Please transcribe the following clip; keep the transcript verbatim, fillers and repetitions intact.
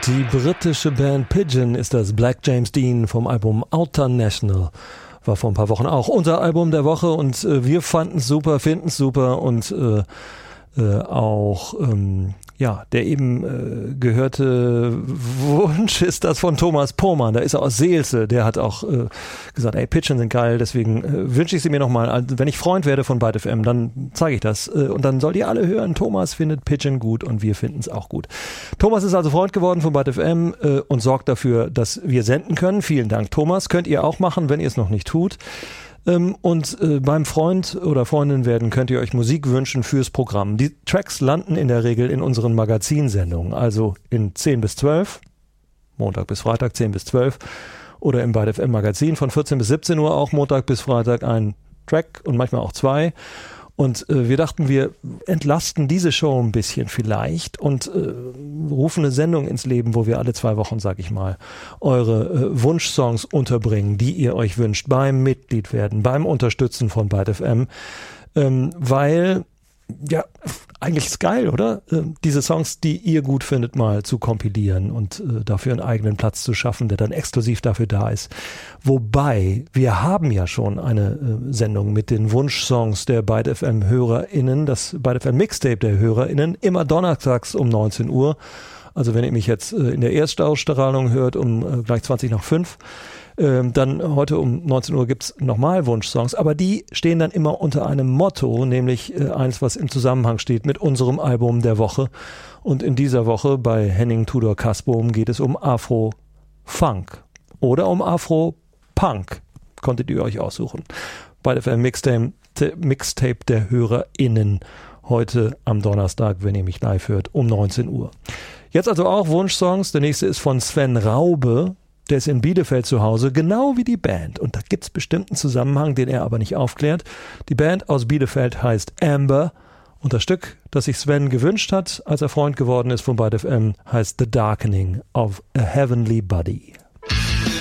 Die britische Band Pigeon ist das. Black James Dean vom Album Outer National. War vor ein paar Wochen auch unser Album der Woche und äh, wir fanden es super, finden es super und äh, äh, auch ähm, ja, der eben äh, gehörte Wunsch ist das von Thomas Pohlmann, da ist er aus Seelze, der hat auch äh, gesagt, ey, Pigeon sind geil, deswegen äh, wünsche ich sie mir nochmal, also, wenn ich Freund werde von Byte F M, dann zeige ich das äh, und dann sollt ihr alle hören, Thomas findet Pigeon gut und wir finden es auch gut. Thomas ist also Freund geworden von Byte F M äh, und sorgt dafür, dass wir senden können. Vielen Dank, Thomas. Könnt ihr auch machen, wenn ihr es noch nicht tut. Ähm, und äh, beim Freund oder Freundin werden könnt ihr euch Musik wünschen fürs Programm. Die Tracks landen in der Regel in unseren Magazinsendungen, also in zehn bis zwölf, Montag bis Freitag zehn bis zwölf oder im Byte F M Magazin von vierzehn bis siebzehn Uhr auch Montag bis Freitag ein Track und manchmal auch zwei. Und äh, wir dachten, wir entlasten diese Show ein bisschen vielleicht und äh, rufen eine Sendung ins Leben, wo wir alle zwei Wochen, sag ich mal, eure äh, Wunschsongs unterbringen, die ihr euch wünscht, beim Mitglied werden, beim Unterstützen von Byte F M. Ähm, weil, ja, eigentlich ist geil, oder? Äh, diese Songs, die ihr gut findet, mal zu kompilieren und äh, dafür einen eigenen Platz zu schaffen, der dann exklusiv dafür da ist. Wobei, wir haben ja schon eine äh, Sendung mit den Wunschsongs der Byte F M HörerInnen, das Byte F M Mixtape der HörerInnen, immer donnerstags um neunzehn Uhr. Also wenn ihr mich jetzt äh, in der Erstausstrahlung hört, um äh, gleich zwanzig nach fünf, Ähm, dann heute um neunzehn Uhr gibt's nochmal Wunschsongs, aber die stehen dann immer unter einem Motto, nämlich äh, eins, was im Zusammenhang steht mit unserem Album der Woche. Und in dieser Woche bei Henning Tudor Kasbohm geht es um Afro-Funk oder um Afro-Punk. Konntet ihr euch aussuchen. Byte F M Mixtape, Mixtape der HörerInnen heute am Donnerstag, wenn ihr mich live hört, um neunzehn Uhr. Jetzt also auch Wunschsongs. Der nächste ist von Sven Raube. Der ist in Bielefeld zu Hause, genau wie die Band. Und da gibt's bestimmten Zusammenhang, den er aber nicht aufklärt. Die Band aus Bielefeld heißt Amber. Und das Stück, das sich Sven gewünscht hat, als er Freund geworden ist von Byte F M, heißt The Darkening of a Heavenly Body.